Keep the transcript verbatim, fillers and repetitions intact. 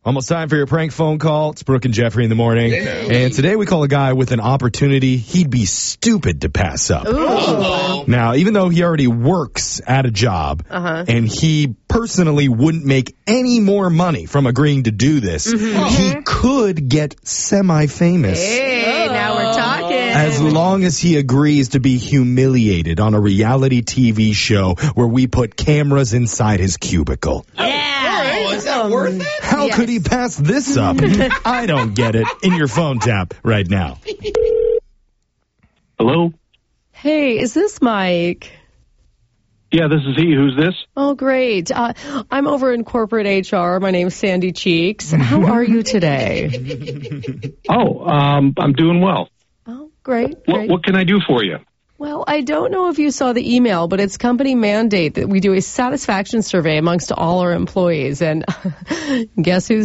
Almost time for your prank phone call. It's Brooke and Jeffrey in the morning. Yay. And today we call a guy with an opportunity he'd be stupid to pass up. Uh-oh. Now, even though he already works at a job, Uh-huh. and he personally wouldn't make any more money from agreeing to do this, Mm-hmm. he could get semi-famous. Hey, now we're talking. As long as he agrees to be humiliated on a reality T V show where we put cameras inside his cubicle. Yeah. Oh, is that worth it? How Yes. could he pass this up? I don't get it. In your phone tap right now. Hello? Hey, is this Mike? Yeah, this is he. Who's this? Oh, great. Uh, I'm over in corporate H R. My name's Sandy Cheeks. How are you today? Oh, um, I'm doing well. Oh, great. What, great. what can I do for you? Well, I don't know if you saw the email, but it's company mandate that we do a satisfaction survey amongst all our employees. And guess who's